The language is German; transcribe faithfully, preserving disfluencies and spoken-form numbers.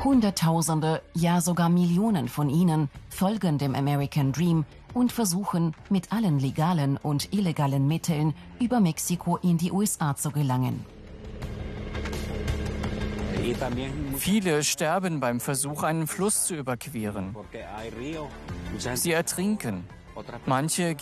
Hunderttausende, ja sogar Millionen von ihnen folgen dem American Dream und versuchen, mit allen legalen und illegalen Mitteln über Mexiko in die U S A zu gelangen. Viele sterben beim Versuch, einen Fluss zu überqueren. Sie ertrinken. Manche